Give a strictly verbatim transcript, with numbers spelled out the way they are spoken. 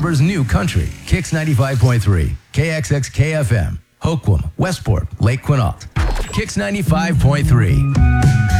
Harbor's new country, Kix ninety-five point three, K X X K F M, Hoquiam, Westport, Lake Quinault. Kix ninety-five point three.